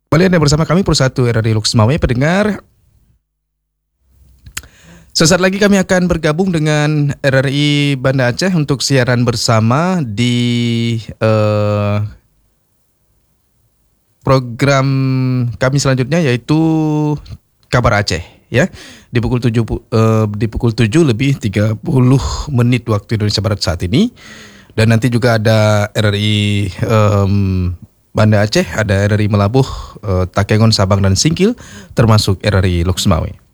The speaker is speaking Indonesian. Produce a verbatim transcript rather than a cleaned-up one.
Kembali Anda bersama kami Persatu R R I Loksmawe, pendengar. Sesaat lagi kami akan bergabung dengan R R I Banda Aceh untuk siaran bersama di uh, program kami selanjutnya, yaitu Kabar Aceh, ya, di pukul tujuh uh, di pukul tujuh lebih tiga puluh menit waktu Indonesia Barat saat ini. Dan nanti juga ada R R I um, Banda Aceh, ada R R I Melabuh, uh, Takengon, Sabang dan Singkil, termasuk R R I Loksmawe.